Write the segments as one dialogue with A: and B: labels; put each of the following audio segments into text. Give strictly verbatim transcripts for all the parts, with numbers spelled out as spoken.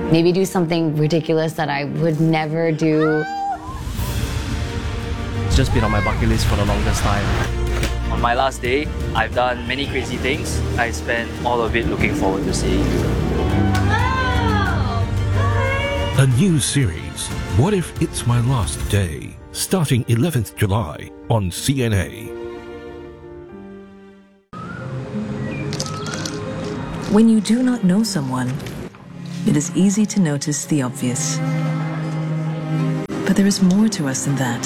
A: maybe do something ridiculous that I would never do.
B: It's just been on my bucket list for the longest time. On my last day, I've done many crazy things. I spent all of it looking forward to seeing you.
C: A new series, What If It's My Last Day? Starting eleventh July on C N A.
D: When you do not know someone, it is easy to notice the obvious. But there is more to us than that.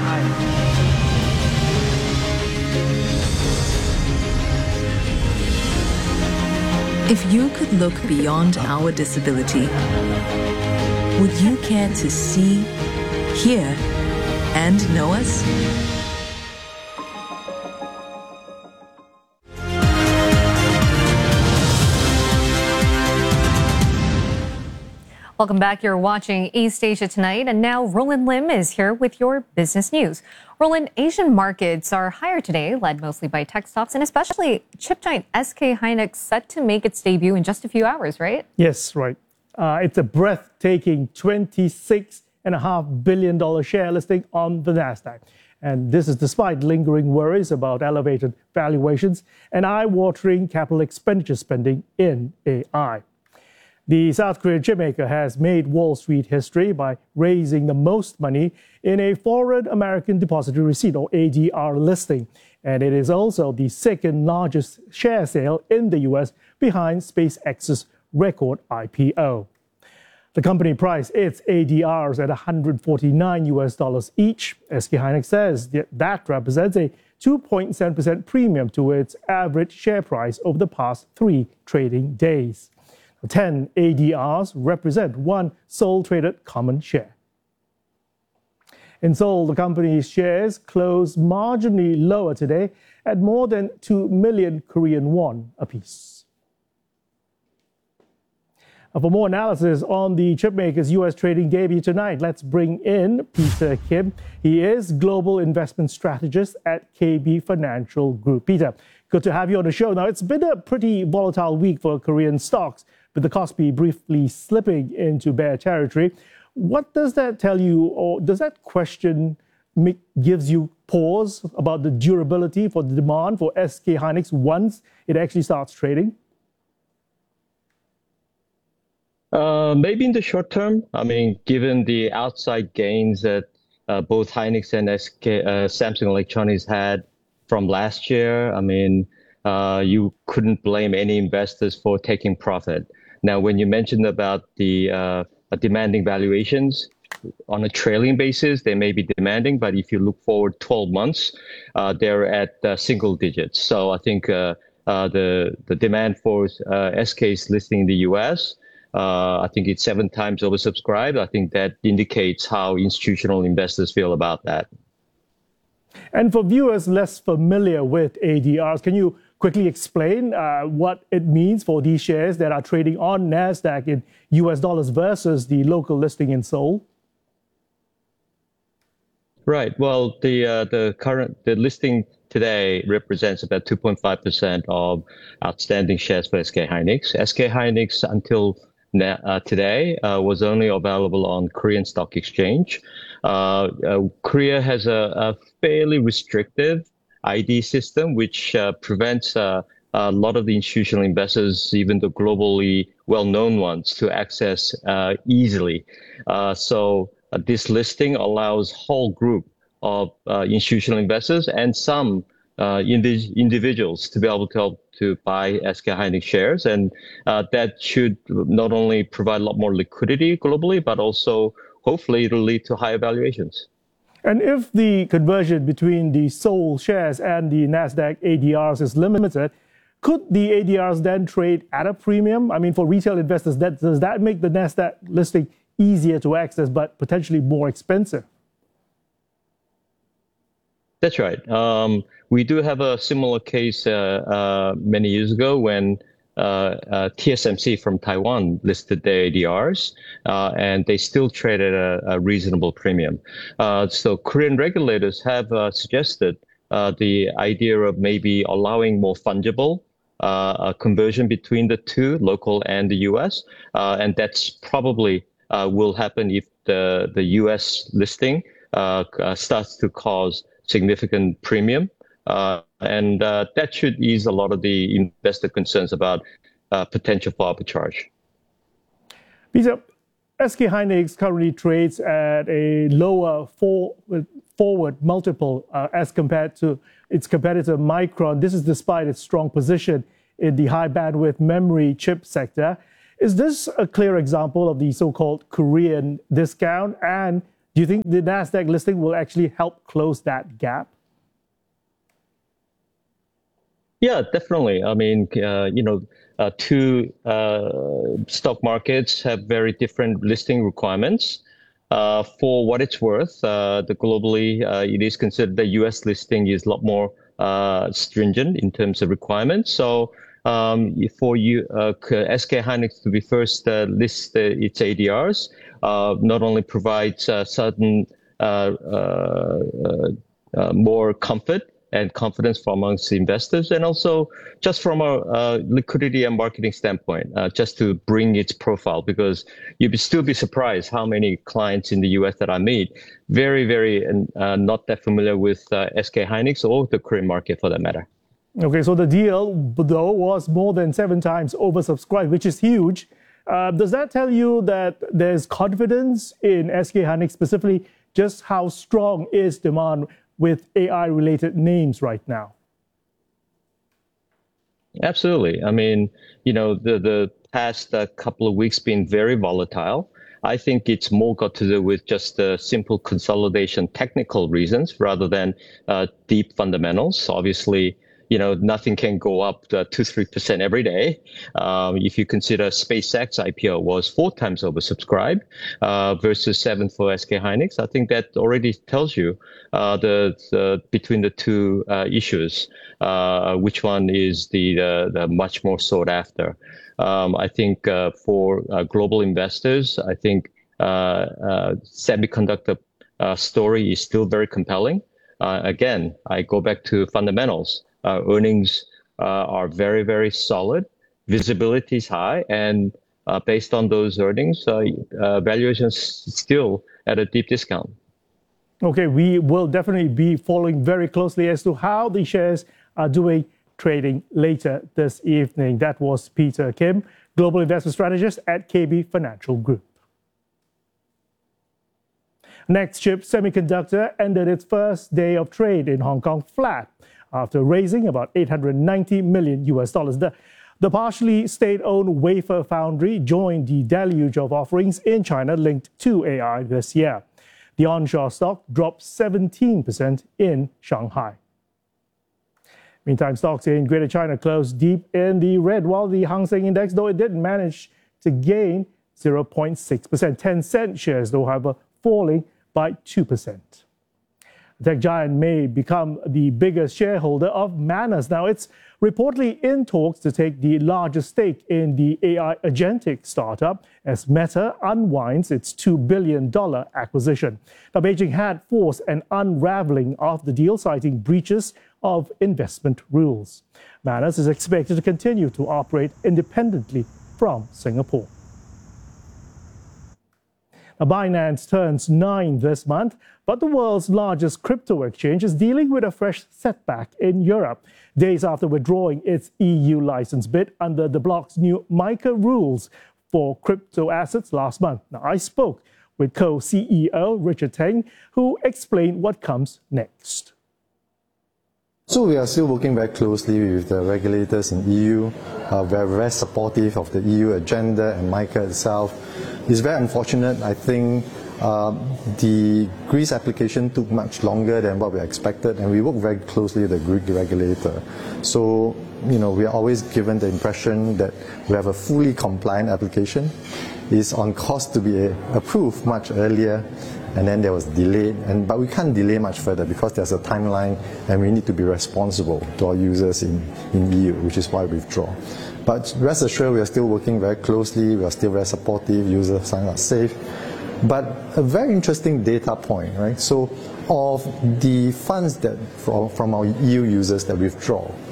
D: If you could look beyond our disability, would you care to see, hear, and know us?
E: Welcome back. You're watching East Asia Tonight, and now Roland Lim is here with your business news. Roland, Asian markets are higher today, led mostly by tech stocks, and especially chip giant S K Hynix set to make its debut in just a few hours, right?
F: Yes, right. Uh, it's a breathtaking twenty-six point five billion dollars share listing on the Nasdaq. And this is despite lingering worries about elevated valuations and eye-watering capital expenditure spending in A I. The South Korean chipmaker has made Wall Street history by raising the most money in a foreign American depository receipt, or A D R, listing. And it is also the second largest share sale in the U S behind SpaceX's record I P O. The company priced its A D Rs at one hundred forty-nine U S dollars each. S K Hynix says that, that represents a two point seven percent premium to its average share price over the past three trading days. ten A D Rs represent one Seoul-traded common share. In Seoul, the company's shares closed marginally lower today at more than two million Korean won apiece. For more analysis on the chipmaker's U S trading debut tonight, let's bring in Peter Kim. He is Global Investment Strategist at K B Financial Group. Peter, good to have you on the show. Now, it's been a pretty volatile week for Korean stocks, with the Kospi briefly slipping into bear territory. What does that tell you, or does that question make, gives you pause about the durability for the demand for S K Hynix once it actually starts trading?
G: Uh, maybe in the short term. I mean, given the outside gains that uh, both Hynix and S K, uh, Samsung Electronics had from last year, I mean, uh, you couldn't blame any investors for taking profit. Now, when you mentioned about the uh, demanding valuations, on a trailing basis, they may be demanding, but if you look forward twelve months, uh, they're at uh, single digits. So I think uh, uh, the, the demand for uh, S K's listing in the U S, uh, I think it's seven times oversubscribed. I think that indicates how institutional investors feel about that.
F: And for viewers less familiar with A D Rs, can you quickly explain uh, what it means for these shares that are trading on NASDAQ in U S dollars versus the local listing in Seoul?
G: Right. Well, the uh, the current the listing today represents about two point five percent of outstanding shares for S K Hynix. S K Hynix until uh, today uh, was only available on Korean Stock Exchange. Uh, uh, Korea has a, a fairly restrictive I D system, which uh, prevents uh, a lot of the institutional investors, even the globally well-known ones, to access uh, easily. Uh, so uh, this listing allows whole group of uh, institutional investors and some uh, indi individuals to be able to help to buy S K Hynix shares, and uh, that should not only provide a lot more liquidity globally, but also hopefully it'll lead to higher valuations.
F: And if the conversion between the Seoul shares and the NASDAQ A D Rs is limited, could the A D Rs then trade at a premium? I mean, for retail investors, that, does that make the NASDAQ listing easier to access but potentially more expensive?
G: That's right. Um, we do have a similar case uh, uh, many years ago when Uh, uh, T S M C from Taiwan listed their A D Rs, uh, and they still traded a, a reasonable premium. Uh, so Korean regulators have uh, suggested uh, the idea of maybe allowing more fungible uh, a conversion between the two, local and the U S, uh, and that's probably uh, will happen if the the U S listing uh, uh, starts to cause significant premium, uh, and uh, that should ease a lot of the investor concerns about uh, potential for arbitrage.
F: Peter, S K Hynix currently trades at a lower for, forward multiple uh, as compared to its competitor Micron. This is despite its strong position in the high bandwidth memory chip sector. Is this a clear example of the so-called Korean discount? And do you think the NASDAQ listing will actually help close that gap?
G: Yeah, definitely. I mean, uh, you know, uh, two uh, stock markets have very different listing requirements. Uh, for what it's worth, uh, the globally, uh, it is considered the U S listing is a lot more uh, stringent in terms of requirements. So um, for you, uh, S K Hynix to be first uh, list uh, its A D Rs, uh, not only provides uh, certain uh, uh, uh, more comfort and confidence for amongst the investors, and also just from a uh, liquidity and marketing standpoint, uh, just to bring its profile, because you'd still be surprised how many clients in the U S that I meet, very, very uh, not that familiar with uh, S K Hynix or the Korean market for that matter.
F: Okay, so the deal, though, was more than seven times oversubscribed, which is huge. Uh, does that tell you that there's confidence in S K Hynix, specifically just how strong is demand with A I-related names right now?
G: Absolutely. I mean, you know, the, the past uh, couple of weeks been very volatile. I think it's more got to do with just the simple consolidation technical reasons rather than uh, deep fundamentals. Obviously, you know, nothing can go up to two, three percent every day. Um, if you consider SpaceX I P O was four times oversubscribed uh, versus seven for S K Hynix, I think that already tells you uh, the, the between the two uh, issues, uh, which one is the, the, the much more sought after. Um, I think uh, for uh, global investors, I think uh, uh, semiconductor uh, story is still very compelling. Uh, again, I go back to fundamentals. Uh, earnings uh, are very, very solid. Visibility is high. And uh, based on those earnings, uh, uh, valuations still at a deep discount.
F: Okay, we will definitely be following very closely as to how the shares are doing trading later this evening. That was Peter Kim, Global Investment Strategist at K B Financial Group. Nextchip Semiconductor ended its first day of trade in Hong Kong flat, after raising about eight hundred ninety million U S dollars. The, the partially state-owned wafer foundry joined the deluge of offerings in China linked to A I this year. The onshore stock dropped seventeen percent in Shanghai. Meantime, stocks in Greater China closed deep in the red, while the Hang Seng Index, though it did manage to gain zero point six percent. Tencent shares, though, however, falling by two percent. Tech giant may become the biggest shareholder of Manus. Now, it's reportedly in talks to take the largest stake in the A I agentic startup as Meta unwinds its two billion dollars acquisition. Now, Beijing had forced an unraveling of the deal, citing breaches of investment rules. Manus is expected to continue to operate independently from Singapore. Now, Binance turns nine this month, but the world's largest crypto exchange is dealing with a fresh setback in Europe, days after withdrawing its E U license bid under the bloc's new MiCA rules for crypto assets last month. Now, I spoke with co-C E O Richard Teng, who explained what comes next.
H: So we are still working very closely with the regulators in E U. Uh, we are very supportive of the E U agenda and MiCA itself. It's very unfortunate. I think uh, the Greece application took much longer than what we expected, and we work very closely with the Greek regulator. So, you know, we are always given the impression that we have a fully compliant application. It's on course to be approved much earlier, and then there was delayed, and but we can't delay much further because there's a timeline and we need to be responsible to our users in, in E U, which is why we withdraw. But rest assured, we are still working very closely, we are still very supportive, users sign up safe. But a very interesting data point, right? So of the funds that from, from our E U users that withdraw,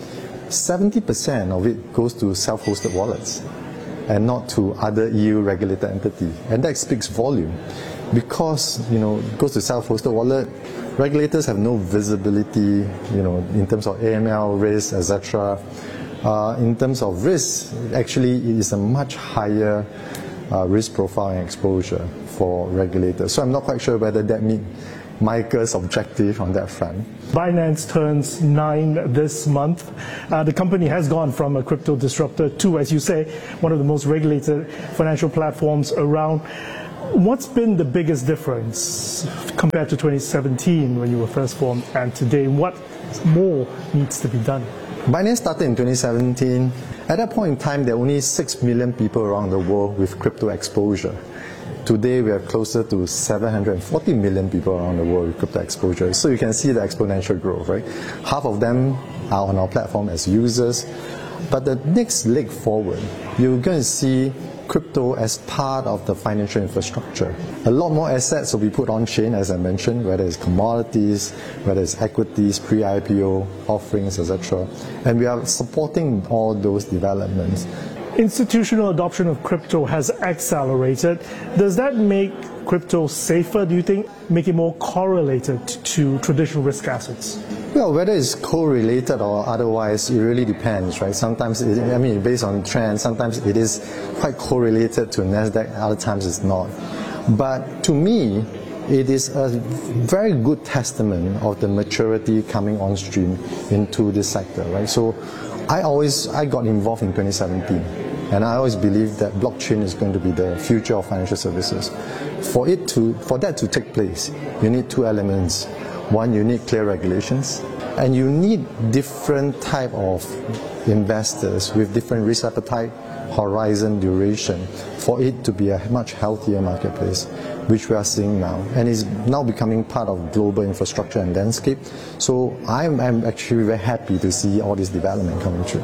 H: seventy percent of it goes to self-hosted wallets and not to other E U regulated entities. And that speaks volume. Because, you know, it goes to self-hosted wallet, regulators have no visibility, you know, in terms of A M L risk, et cetera. Uh, in terms of risk, actually it is a much higher uh, risk profile and exposure for regulators. So I'm not quite sure whether that meets Michael's objective on that front.
F: Binance turns nine this month. Uh, the company has gone from a crypto disruptor to, as you say, one of the most regulated financial platforms around. What's been the biggest difference compared to twenty seventeen when you were first formed and today? What more needs to be done?
H: Binance started in twenty seventeen. At that point in time, there were only six million people around the world with crypto exposure. Today, we are closer to seven hundred forty million people around the world with crypto exposure. So you can see the exponential growth, right? Half of them are on our platform as users. But the next leg forward, you're going to see crypto as part of the financial infrastructure. A lot more assets will be put on chain, as I mentioned, whether it's commodities, whether it's equities, pre-I P O offerings, et cetera. And we are supporting all those developments.
F: Institutional adoption of crypto has accelerated. Does that make crypto safer, do you think? Make it more correlated to traditional risk assets?
H: Well, whether it's correlated or otherwise, it really depends, right? Sometimes, it, I mean, based on trends, sometimes it is quite correlated to NASDAQ, other times it's not. But to me, it is a very good testament of the maturity coming on stream into this sector, right? So I always, I got involved in twenty seventeen, and I always believe that blockchain is going to be the future of financial services. For it to, for that to take place, you need two elements. One, you need clear regulations, and you need different type of investors with different risk appetite, horizon, duration, for it to be a much healthier marketplace, which we are seeing now, and is now becoming part of global infrastructure and landscape. So I'm, I'm actually very happy to see all this development coming through.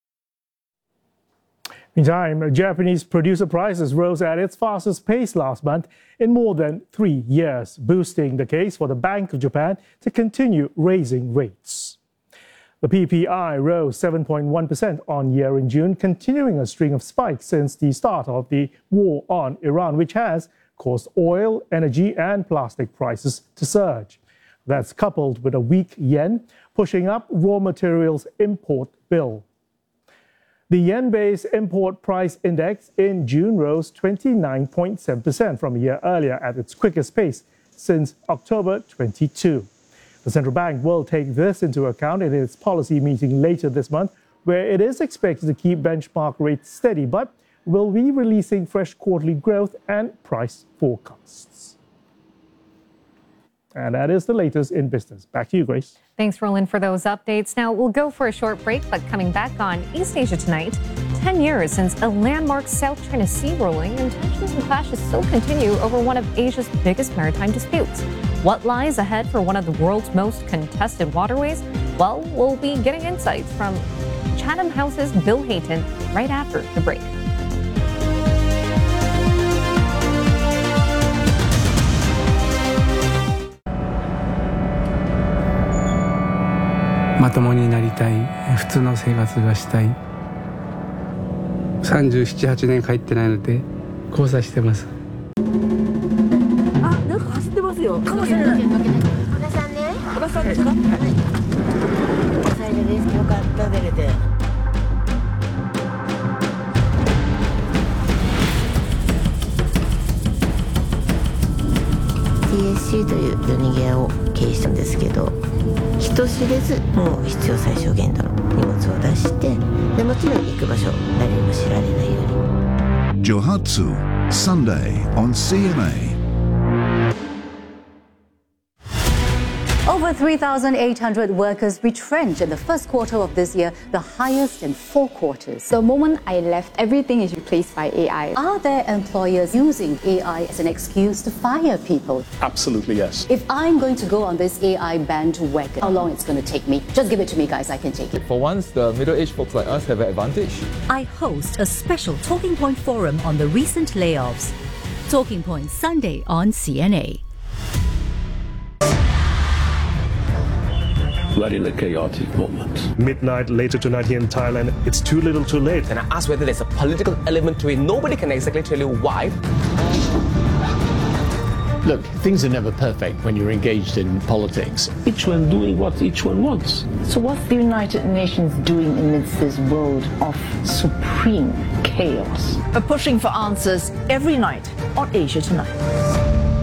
F: Meantime, Japanese producer prices rose at its fastest pace last month in more than three years, boosting the case for the Bank of Japan to continue raising rates. The P P I rose seven point one percent on year in June, continuing a string of spikes since the start of the war on Iran, which has caused oil, energy and plastic prices to surge. That's coupled with a weak yen, pushing up raw materials import bill. The yen-based import price index in June rose twenty-nine point seven percent from a year earlier at its quickest pace since October twenty-two. The central bank will take this into account in its policy meeting later this month, where it is expected to keep benchmark rates steady, but will be releasing fresh quarterly growth and price forecasts. And that is the latest in business. Back to you, Grace.
E: Thanks, Roland, for those updates. Now, we'll go for a short break, but coming back on East Asia Tonight, ten years since a landmark South China Sea ruling, and tensions and clashes still continue over one of Asia's biggest maritime disputes. What lies ahead for one of the world's most contested waterways? Well, we'll be getting insights from Chatham House's Bill Hayton right after the break.
I: 「まともになりたい」「普通の生活がしたい」さんじゅうなな、はちねん帰ってないので交差してます。
J: あ、なんか走ってますよ。かもしれない。小田さんね。小田さんですか？はい。おさいでです。よかった出れて。ティーエスシー という夜逃げ屋を経営したんですけど、人知れずもう必要最小限度の荷物を出して、でもちろん行く場所誰にも知られないように。
K: Johatsu, Sunday on C N A.
L: Over three thousand eight hundred workers retrenched in the first quarter of this year, the highest in four quarters.
M: The moment I left, everything is replaced by A I.
L: Are there employers using A I as an excuse to fire people?
N: Absolutely, yes.
L: If I'm going to go on this A I bandwagon, how long it's going to take me? Just give it to me, guys. I can take it.
O: For once, the middle-aged folks like us have an advantage.
P: I host a special Talking Point forum on the recent layoffs. Talking Point Sunday on C N A.
N: we're in a chaotic moment.
F: Midnight later tonight here in Thailand. It's too little too late.
Q: And I asked whether there's a political element to it. Nobody can exactly tell you why.
N: Look, things are never perfect when you're engaged in politics. Each one doing what each one wants.
R: So what's the United Nations doing amidst this world of supreme chaos?
S: We're pushing for answers every night on Asia Tonight.